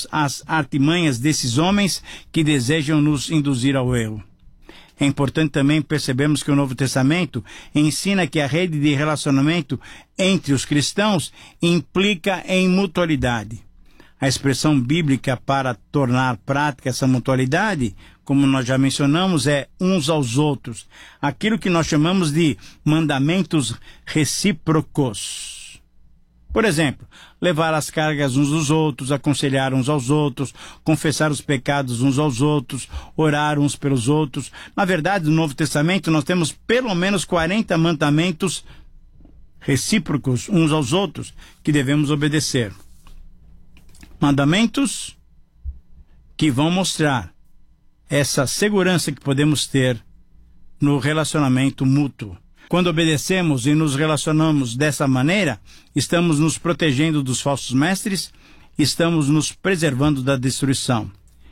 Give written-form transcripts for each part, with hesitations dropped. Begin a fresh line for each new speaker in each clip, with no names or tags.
cedamos às artimanhas desses homens que desejam nos induzir ao erro. É importante também percebermos que o Novo Testamento ensina que a rede de relacionamento entre os cristãos implica em mutualidade. A expressão bíblica para tornar prática essa mutualidade, como nós já mencionamos, é uns aos outros. Aquilo que nós chamamos de mandamentos recíprocos. Por exemplo, levar as cargas uns dos outros, aconselhar uns aos outros, confessar os pecados uns aos outros, orar uns pelos outros. Na verdade, no Novo Testamento nós temos pelo menos 40 mandamentos recíprocos uns aos outros que devemos obedecer. Mandamentos que vão mostrar essa segurança que podemos ter no relacionamento mútuo. Quando obedecemos e nos relacionamos dessa maneira, estamos nos protegendo dos falsos mestres, estamos nos preservando da destruição.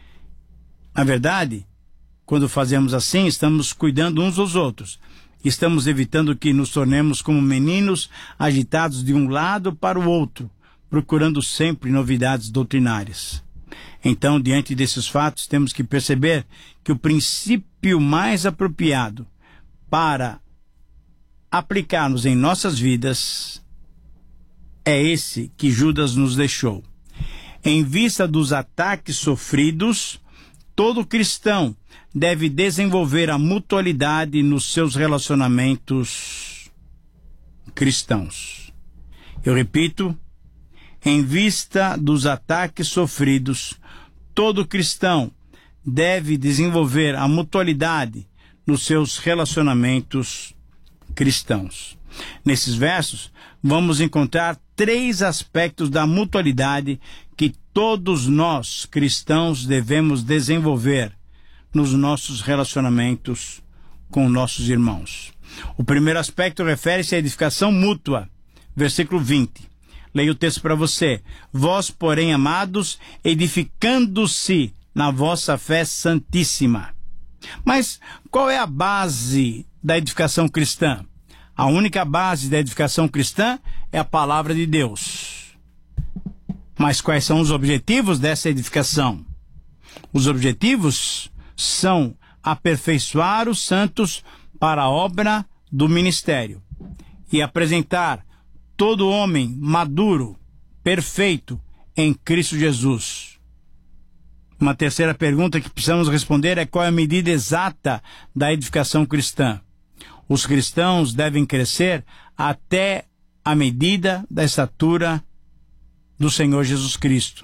Na verdade, quando fazemos assim, estamos cuidando uns dos outros. Estamos evitando que nos tornemos como meninos agitados de um lado para o outro, procurando sempre novidades doutrinárias. Então, diante desses fatos, temos que perceber que o princípio mais apropriado para aplicarmos em nossas vidas é esse que Judas nos deixou. Em vista dos ataques sofridos, todo cristão deve desenvolver a mutualidade nos seus relacionamentos cristãos. Eu repito, em vista dos ataques sofridos, todo cristão deve desenvolver a mutualidade nos seus relacionamentos cristãos. Nesses versos, vamos encontrar 3 aspectos da mutualidade que todos nós, cristãos, devemos desenvolver nos nossos relacionamentos com nossos irmãos. O primeiro aspecto refere-se à edificação mútua. Versículo 20. Leio o texto para você. Vós, porém, amados, edificando-se na vossa fé santíssima. Mas qual é a base da edificação cristã? A única base da edificação cristã é a palavra de Deus. Mas quais são os objetivos dessa edificação? Os objetivos são aperfeiçoar os santos para a obra do ministério e apresentar todo homem maduro, perfeito em Cristo Jesus. Uma terceira pergunta que precisamos responder é qual é a medida exata da edificação cristã. Os cristãos devem crescer até a medida da estatura do Senhor Jesus Cristo.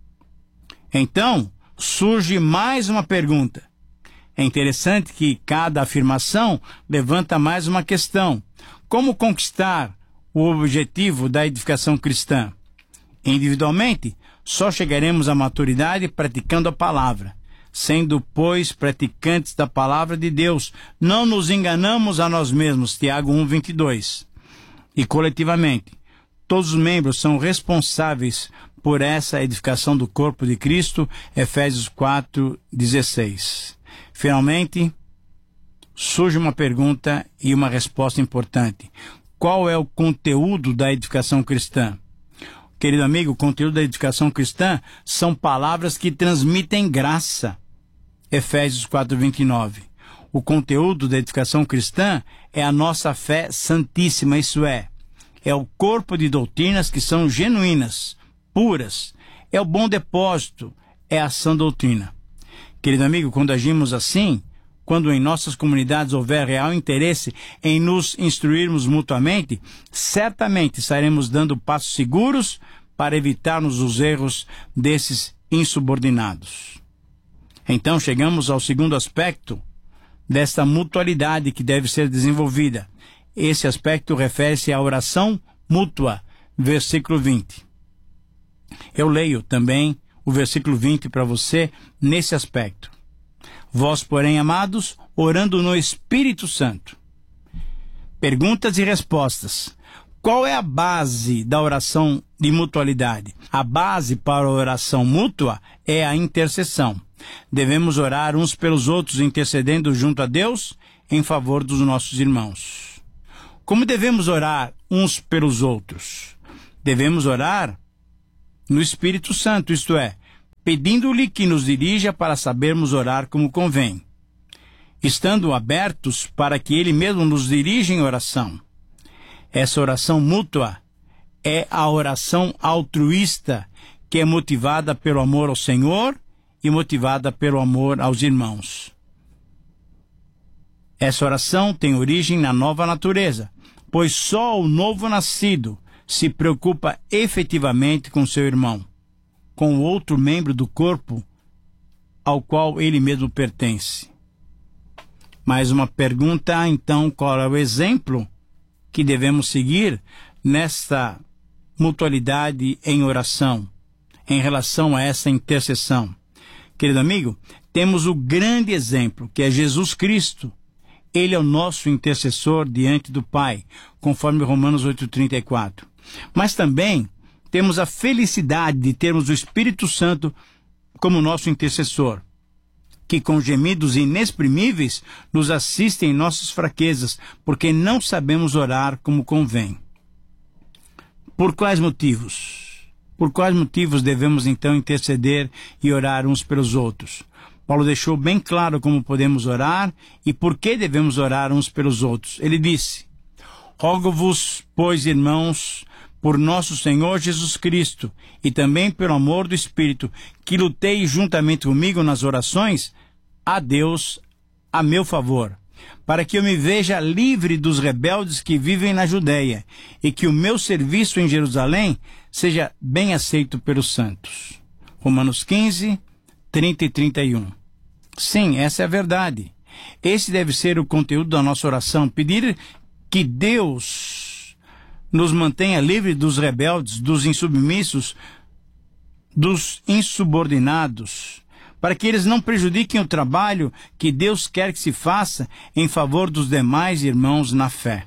Então, surge mais uma pergunta. É interessante que cada afirmação levanta mais uma questão. Como conquistar o objetivo da edificação cristã? Individualmente, só chegaremos à maturidade praticando a palavra. Sendo, pois, praticantes da palavra de Deus, não nos enganamos a nós mesmos. Tiago 1:22. E coletivamente, todos os membros são responsáveis por essa edificação do corpo de Cristo. Efésios 4:16. Finalmente, surge uma pergunta e uma resposta importante. Qual é o conteúdo da edificação cristã? Querido amigo, o conteúdo da edificação cristã são palavras que transmitem graça. Efésios 4:29. O conteúdo da edificação cristã é a nossa fé santíssima, isso é o corpo de doutrinas que são genuínas, puras, é o bom depósito, é a sã doutrina. Querido amigo, quando agimos assim, quando em nossas comunidades houver real interesse em nos instruirmos mutuamente, certamente estaremos dando passos seguros para evitarmos os erros desses insubordinados. Então chegamos ao segundo aspecto desta mutualidade que deve ser desenvolvida. Esse aspecto refere-se à oração mútua, versículo 20. Eu leio também o versículo 20 para você nesse aspecto. Vós, porém, amados, orando no Espírito Santo. Perguntas e respostas. Qual é a base da oração de mutualidade? A base para a oração mútua é a intercessão. Devemos orar uns pelos outros, intercedendo junto a Deus em favor dos nossos irmãos. Como devemos orar uns pelos outros? Devemos orar no Espírito Santo, isto é, pedindo-lhe que nos dirija para sabermos orar como convém, estando abertos para que Ele mesmo nos dirija em oração. Essa oração mútua é a oração altruísta, que é motivada pelo amor ao Senhor e motivada pelo amor aos irmãos. Essa oração tem origem na nova natureza, pois só o novo nascido se preocupa efetivamente com seu irmão, com o outro membro do corpo ao qual ele mesmo pertence. Mais uma pergunta, então, qual é o exemplo que devemos seguir nesta mutualidade em oração, em relação a essa intercessão? Querido amigo, temos o grande exemplo, que é Jesus Cristo. Ele é o nosso intercessor diante do Pai, conforme Romanos 8,34. Mas também temos a felicidade de termos o Espírito Santo como nosso intercessor, que com gemidos inexprimíveis nos assiste em nossas fraquezas, porque não sabemos orar como convém. Por quais motivos? Por quais motivos devemos então interceder e orar uns pelos outros? Paulo deixou bem claro como podemos orar e por que devemos orar uns pelos outros. Ele disse: rogo-vos, pois, irmãos, por nosso Senhor Jesus Cristo e também pelo amor do Espírito, que luteis juntamente comigo nas orações a Deus a meu favor, para que eu me veja livre dos rebeldes que vivem na Judéia e que o meu serviço em Jerusalém seja bem aceito pelos santos. Romanos 15, 30 e 31. Sim, essa é a verdade. Esse deve ser o conteúdo da nossa oração. Pedir que Deus nos mantenha livre dos rebeldes, dos insubmissos, dos insubordinados, para que eles não prejudiquem o trabalho que Deus quer que se faça em favor dos demais irmãos na fé.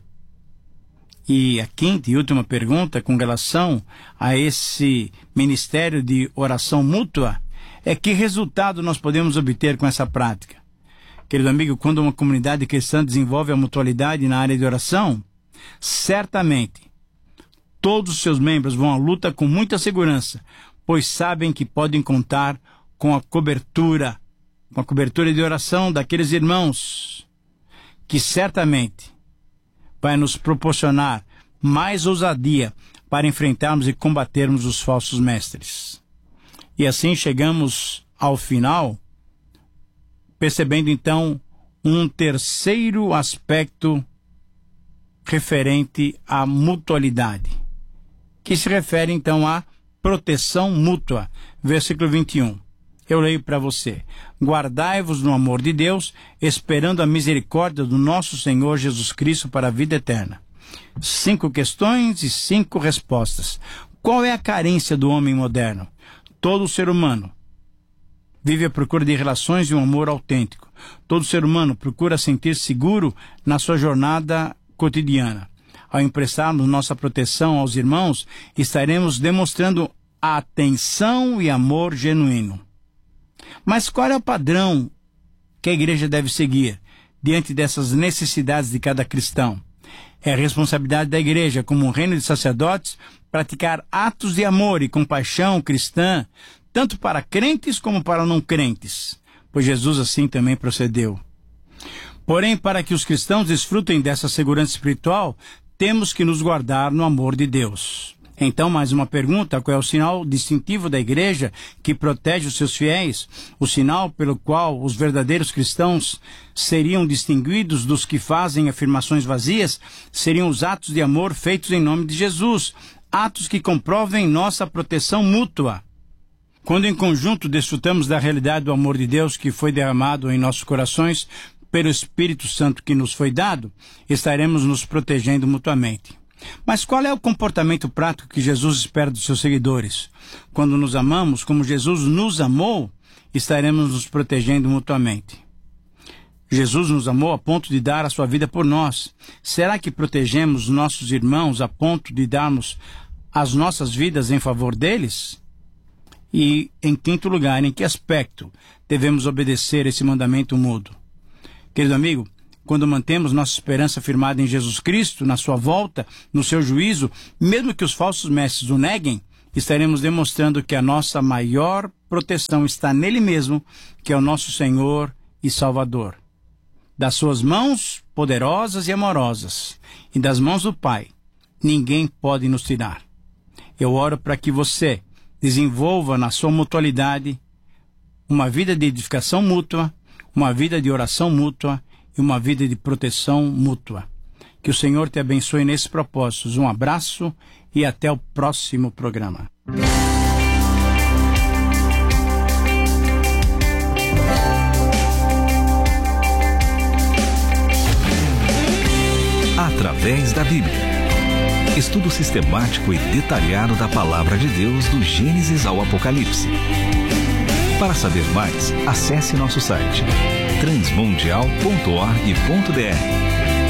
E a quinta e última pergunta com relação a esse ministério de oração mútua é: que resultado nós podemos obter com essa prática? Querido amigo, quando uma comunidade cristã desenvolve a mutualidade na área de oração, certamente todos os seus membros vão à luta com muita segurança, pois sabem que podem contar com a cobertura de oração daqueles irmãos, que certamente vai nos proporcionar mais ousadia para enfrentarmos e combatermos os falsos mestres. E assim chegamos ao final, percebendo então um terceiro aspecto referente à mutualidade, que se refere então à proteção mútua. Versículo 21. Eu leio para você: guardai-vos no amor de Deus, esperando a misericórdia do nosso Senhor Jesus Cristo para a vida eterna. 5 questões e 5 respostas. Qual é a carência do homem moderno? Todo ser humano vive à procura de relações e um amor autêntico. Todo ser humano procura sentir-se seguro na sua jornada cotidiana. Ao emprestarmos nossa proteção aos irmãos, estaremos demonstrando atenção e amor genuíno. Mas qual é o padrão que a igreja deve seguir diante dessas necessidades de cada cristão? É a responsabilidade da igreja, como um reino de sacerdotes, praticar atos de amor e compaixão cristã, tanto para crentes como para não crentes, pois Jesus assim também procedeu. Porém, para que os cristãos desfrutem dessa segurança espiritual, temos que nos guardar no amor de Deus. Então, mais uma pergunta: qual é o sinal distintivo da igreja que protege os seus fiéis? O sinal pelo qual os verdadeiros cristãos seriam distinguidos dos que fazem afirmações vazias seriam os atos de amor feitos em nome de Jesus, atos que comprovem nossa proteção mútua. Quando em conjunto desfrutamos da realidade do amor de Deus que foi derramado em nossos corações pelo Espírito Santo que nos foi dado, estaremos nos protegendo mutuamente. Mas qual é o comportamento prático que Jesus espera dos seus seguidores? Quando nos amamos como Jesus nos amou, estaremos nos protegendo mutuamente. Jesus nos amou a ponto de dar a sua vida por nós. Será que protegemos nossos irmãos a ponto de darmos as nossas vidas em favor deles? E, em quinto lugar, em que aspecto devemos obedecer esse mandamento mútuo? Querido amigo, quando mantemos nossa esperança firmada em Jesus Cristo, na sua volta, no seu juízo, mesmo que os falsos mestres o neguem, estaremos demonstrando que a nossa maior proteção está nele mesmo, que é o nosso Senhor e Salvador. Das suas mãos poderosas e amorosas e das mãos do Pai, ninguém pode nos tirar. Eu oro para que você desenvolva na sua mutualidade uma vida de edificação mútua, uma vida de oração mútua e uma vida de proteção mútua. Que o Senhor te abençoe nesses propósitos. Um abraço e até o próximo programa.
Através da Bíblia. Estudo sistemático e detalhado da Palavra de Deus do Gênesis ao Apocalipse. Para saber mais, acesse nosso site transmundial.org.br.